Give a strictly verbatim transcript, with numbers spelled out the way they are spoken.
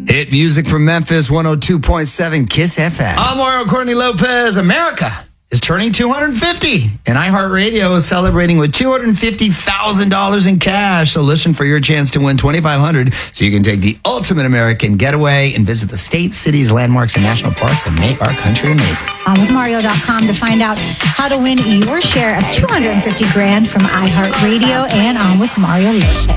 Hit music from Memphis, one oh two point seven KISS F M. I'm Mario Courtney Lopez. America is turning two hundred fifty, and iHeartRadio is celebrating with two hundred fifty thousand dollars in cash. So listen for your chance to win twenty-five hundred dollars so you can take the ultimate American getaway and visit the states, cities, landmarks, and national parks and make our country amazing. On with Mario dot com to find out how to win your share of two hundred fifty grand from iHeartRadio and On with Mario Lopez.